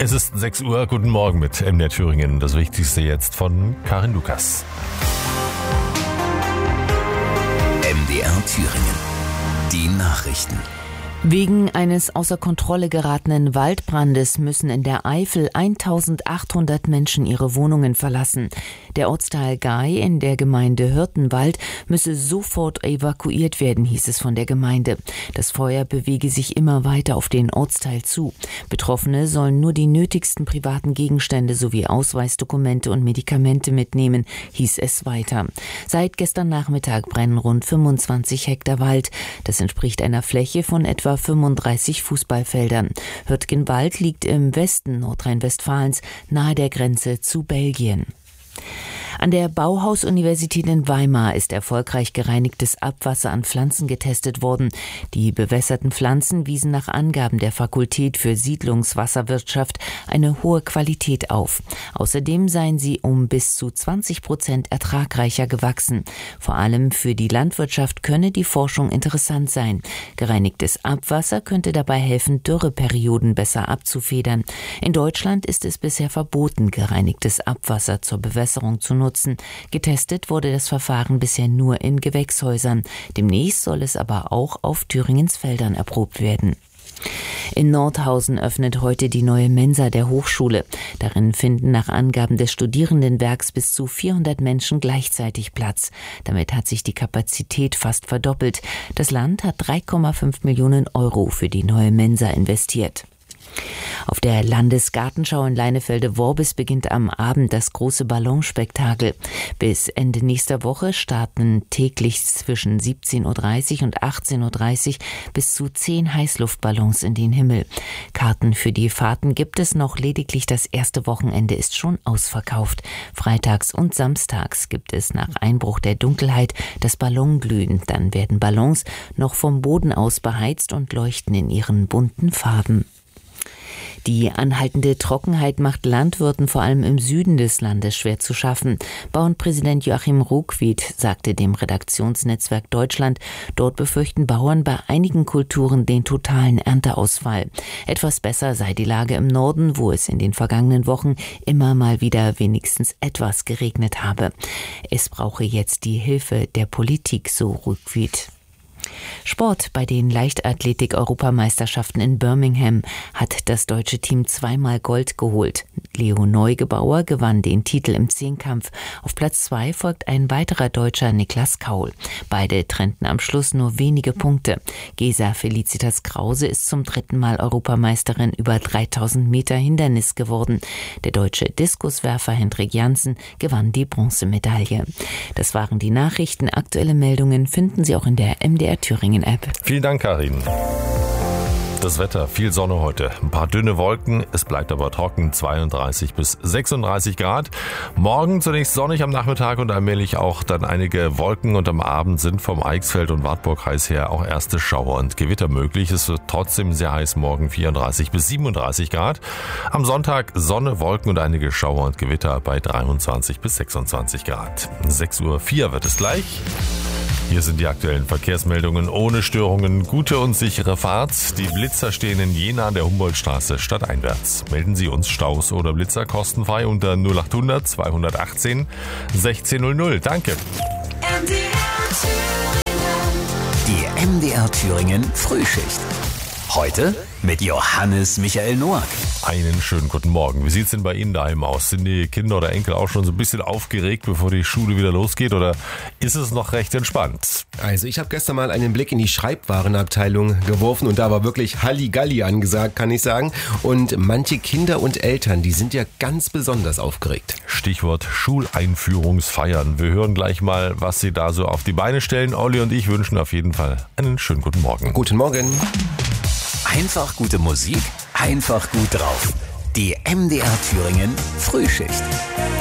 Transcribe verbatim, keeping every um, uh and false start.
Es ist sechs Uhr, guten Morgen mit M D R Thüringen. Das Wichtigste jetzt von Karin Lukas. M D R Thüringen. Die Nachrichten. Wegen eines außer Kontrolle geratenen Waldbrandes müssen in der Eifel eintausendachthundert Menschen ihre Wohnungen verlassen. Der Ortsteil Gaai in der Gemeinde Hürtenwald müsse sofort evakuiert werden, hieß es von der Gemeinde. Das Feuer bewege sich immer weiter auf den Ortsteil zu. Betroffene sollen nur die nötigsten privaten Gegenstände sowie Ausweisdokumente und Medikamente mitnehmen, hieß es weiter. Seit gestern Nachmittag brennen rund fünfundzwanzig Hektar Wald. Das entspricht einer Fläche von etwa fünfunddreißig Fußballfeldern. Hürtgenwald liegt im Westen Nordrhein-Westfalens, nahe der Grenze zu Belgien. An der Bauhaus-Universität in Weimar ist erfolgreich gereinigtes Abwasser an Pflanzen getestet worden. Die bewässerten Pflanzen wiesen nach Angaben der Fakultät für Siedlungswasserwirtschaft eine hohe Qualität auf. Außerdem seien sie um bis zu zwanzig Prozent ertragreicher gewachsen. Vor allem für die Landwirtschaft könne die Forschung interessant sein. Gereinigtes Abwasser könnte dabei helfen, Dürreperioden besser abzufedern. In Deutschland ist es bisher verboten, gereinigtes Abwasser zur Bewässerung zu nutzen. Getestet wurde das Verfahren bisher nur in Gewächshäusern. Demnächst soll es aber auch auf Thüringens Feldern erprobt werden. In Nordhausen öffnet heute die neue Mensa der Hochschule. Darin finden nach Angaben des Studierendenwerks bis zu vierhundert Menschen gleichzeitig Platz. Damit hat sich die Kapazität fast verdoppelt. Das Land hat drei Komma fünf Millionen Euro für die neue Mensa investiert. Auf der Landesgartenschau in Leinefelde-Worbis beginnt am Abend das große Ballonspektakel. Bis Ende nächster Woche starten täglich zwischen siebzehn Uhr dreißig und achtzehn Uhr dreißig bis zu zehn Heißluftballons in den Himmel. Karten für die Fahrten gibt es noch, lediglich das erste Wochenende ist schon ausverkauft. Freitags und samstags gibt es nach Einbruch der Dunkelheit das Ballonglühen. Dann werden Ballons noch vom Boden aus beheizt und leuchten in ihren bunten Farben. Die anhaltende Trockenheit macht Landwirten vor allem im Süden des Landes schwer zu schaffen. Bauernpräsident Joachim Ruckwied sagte dem Redaktionsnetzwerk Deutschland, dort befürchten Bauern bei einigen Kulturen den totalen Ernteausfall. Etwas besser sei die Lage im Norden, wo es in den vergangenen Wochen immer mal wieder wenigstens etwas geregnet habe. Es brauche jetzt die Hilfe der Politik, so Ruckwied. Sport. Bei den Leichtathletik-Europameisterschaften in Birmingham hat das deutsche Team zweimal Gold geholt. Leo Neugebauer gewann den Titel im Zehnkampf. Auf Platz zwei folgt ein weiterer Deutscher, Niklas Kaul. Beide trennten am Schluss nur wenige Punkte. Gesa Felicitas Krause ist zum dritten Mal Europameisterin über dreitausend Meter Hindernis geworden. Der deutsche Diskuswerfer Hendrik Janssen gewann die Bronzemedaille. Das waren die Nachrichten. Aktuelle Meldungen finden Sie auch in der M D R Thüringen App. Vielen Dank, Karin. Das Wetter, viel Sonne heute, ein paar dünne Wolken, es bleibt aber trocken, zweiunddreißig bis sechsunddreißig Grad. Morgen zunächst sonnig am Nachmittag und allmählich auch dann einige Wolken und am Abend sind vom Eichsfeld und Wartburgkreis her auch erste Schauer und Gewitter möglich. Es wird trotzdem sehr heiß, morgen vierunddreißig bis siebenunddreißig Grad. Am Sonntag Sonne, Wolken und einige Schauer und Gewitter bei dreiundzwanzig bis sechsundzwanzig Grad. sechs Uhr vier wird es gleich. Hier sind die aktuellen Verkehrsmeldungen ohne Störungen. Gute und sichere Fahrt. Die Blitzer stehen in Jena an der Humboldtstraße stadteinwärts. Melden Sie uns Staus oder Blitzer kostenfrei unter null achthundert zweihundertachtzehn sechzehnhundert. Danke. Die M D R Thüringen Frühschicht. Heute mit Johannes Michael Noack. Einen schönen guten Morgen. Wie sieht's denn bei Ihnen daheim aus? Sind die Kinder oder Enkel auch schon so ein bisschen aufgeregt, bevor die Schule wieder losgeht? Oder ist es noch recht entspannt? Also ich habe gestern mal einen Blick in die Schreibwarenabteilung geworfen und da war wirklich Halligalli angesagt, kann ich sagen. Und manche Kinder und Eltern, die sind ja ganz besonders aufgeregt. Stichwort Schuleinführungsfeiern. Wir hören gleich mal, was Sie da so auf die Beine stellen. Olli und ich wünschen auf jeden Fall einen schönen guten Morgen. Guten Morgen. Einfach gute Musik, einfach gut drauf. Die M D R Thüringen Frühschicht.